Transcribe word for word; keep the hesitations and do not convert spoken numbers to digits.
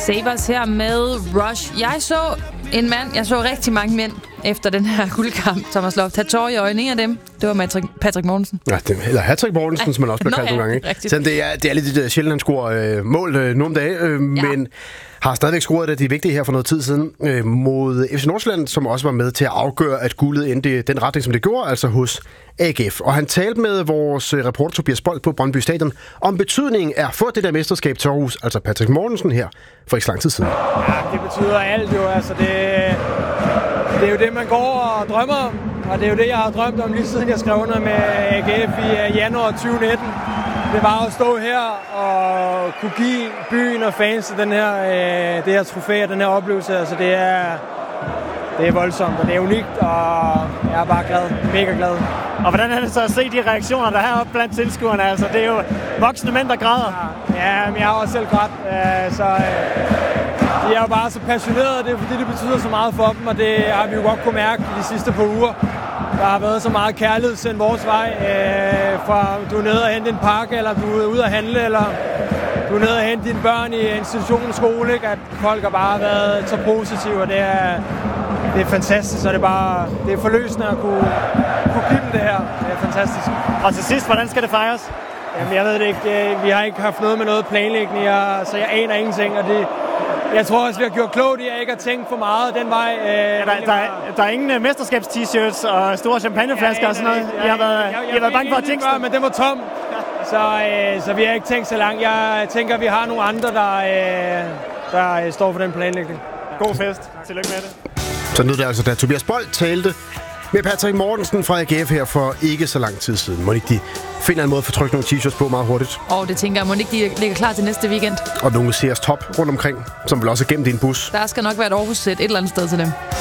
Sabers her med Rush. Jeg så en mand, jeg så rigtig mange mænd efter den her guldkamp. Thomas Loft, tag tår i øjnene. En af dem, det var Patrick, Patrick Mortensen. Ja, det, eller Patrick Mortensen, Ej. som man også bliver kaldt Nå, nogle ja, gange. Så det er, det er lidt det, sjældent, han scorer øh, mål øh, nogle dage, øh, ja. men har stadigvæk scoret det. Det er vigtigt her for noget tid siden øh, mod F C Nordsjælland, som også var med til at afgøre, at guldet endte i den retning, som det gjorde, altså hos A G F. Og han talte med vores reporter Tobias Bold på Brøndby Stadion om betydningen er for det der mesterskab til Aarhus, altså Patrick Mortensen her for ikke så lang tid siden. Ja, det betyder alt jo. Altså det, det er jo det, man går og drømmer om. Og det er jo det, jeg har drømt om lige siden jeg skrev under med A G F i januar tyve nitten. Det var at stå her og kunne give byen og fans den her, øh, det her trofæ og den her oplevelse. Altså det er, det er voldsomt, og det er unikt, og jeg er bare glad, mega glad. Og hvordan er det så at se de reaktioner, der er heroppe blandt tilskuerne? Altså, det er jo voksne mænd, der græder. Ja, men jeg har også selv grædt, øh, så øh, de er jo bare så passionerede, det er fordi det betyder så meget for dem, og det har vi jo godt kunne mærke de sidste par uger. Der har været så meget kærlighed sendt vores vej, øh, fra du er nede og hente en pakke, eller du er ude at handle, eller du er nede og hente dine børn i institutionen skole, ikke? At folk har bare været så positive, og det er, det er fantastisk, og det er bare det er forløsende at kunne, kunne give dem det her. Det er fantastisk. Og til sidst, hvordan skal det fejres? Jamen, jeg ved det ikke. Vi har ikke haft noget med noget planlægning, så jeg aner ingenting, og det jeg tror også, vi har gjort klogt i at ikke at tænke for meget den vej. Øh, ja, der, der, der er ingen mesterskabs-t-shirts og store champagneflasker ja, og sådan noget. I har været, jeg, jeg, I har været bange for at tænke det. Men den var tom, så, øh, så vi har ikke tænkt så langt. Jeg tænker, vi har nogle andre, der, øh, der står for den planlægning. God fest. Tillykke med det. Så nu er det altså, da Tobias Bold talte med Patrick Mortensen fra A G F her for ikke så lang tid siden. Må ikke de finder en måde at få trykket nogle t-shirts på meget hurtigt? Og det tænker jeg, må ikke de ligger klar til næste weekend? Og nogle C S Top rundt omkring, som vil også er gemt i en bus. Der skal nok være et Aarhus-sæt et eller andet sted til dem.